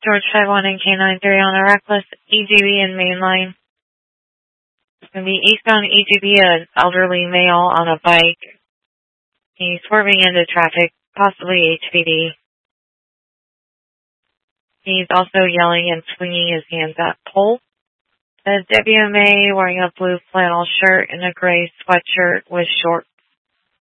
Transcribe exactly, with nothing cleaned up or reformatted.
George five one and K nine three on a reckless E G B in mainline. It's going to be eastbound E G B, an elderly male on a bike. He's swerving into traffic, possibly H P D. He's also yelling and swinging his hands at pole. The W M A wearing a blue flannel shirt and a gray sweatshirt with short